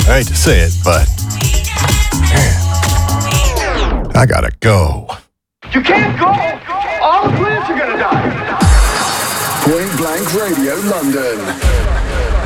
I hate to say it, but man, I gotta go. You can't go! All the plants are gonna die! Point Blank Radio London.